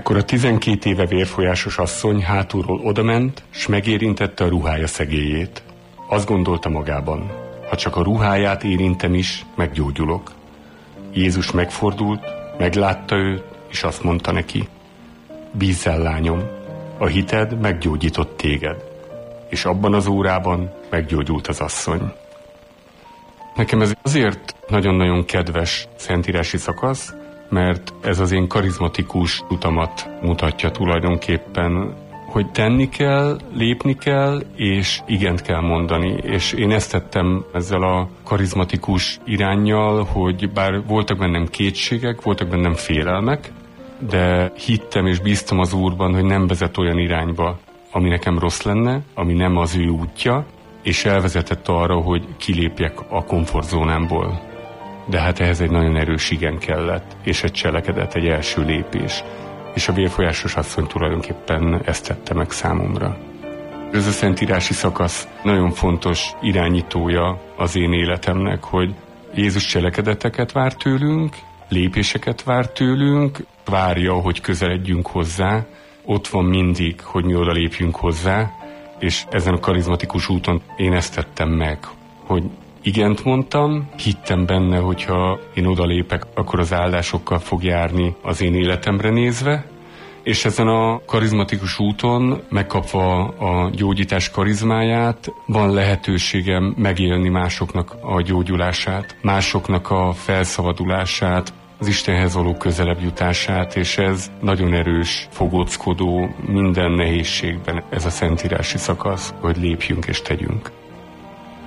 Ekkor a 12 éve vérfolyásos asszony hátulról odament, s megérintette a ruhája szegélyét. Azt gondolta magában, ha csak a ruháját érintem is, meggyógyulok. Jézus megfordult, meglátta őt, és azt mondta neki: bízz el, lányom, a hited meggyógyított téged. És abban az órában meggyógyult az asszony. Nekem ez azért nagyon-nagyon kedves szentírási szakasz, mert ez az én karizmatikus utamat mutatja tulajdonképpen, hogy tenni kell, lépni kell, és igent kell mondani. És én ezt tettem ezzel a karizmatikus iránnyal, hogy bár voltak bennem kétségek, voltak bennem félelmek, de hittem és bíztam az Úrban, hogy nem vezet olyan irányba, ami nekem rossz lenne, ami nem az ő útja, és elvezetett arra, hogy kilépjek a komfortzónámból. De hát ehhez egy nagyon erős igen kellett, és egy cselekedet, egy első lépés. És a vérfolyásos asszony tulajdonképpen ezt tette meg számomra. Ez a szentírási szakasz nagyon fontos irányítója az én életemnek, hogy Jézus cselekedeteket vár tőlünk, lépéseket vár tőlünk, várja, hogy közeledjünk hozzá, ott van mindig, hogy mi oda lépjünk hozzá, és ezen a karizmatikus úton én ezt tettem meg, hogy igent mondtam, hittem benne, hogyha én odalépek, akkor az áldásokkal fog járni az én életemre nézve, és ezen a karizmatikus úton, megkapva a gyógyítás karizmáját, van lehetőségem megélni másoknak a gyógyulását, másoknak a felszabadulását, az Istenhez való közelebb jutását, és ez nagyon erős, fogóckodó minden nehézségben ez a szentírási szakasz, hogy lépjünk és tegyünk.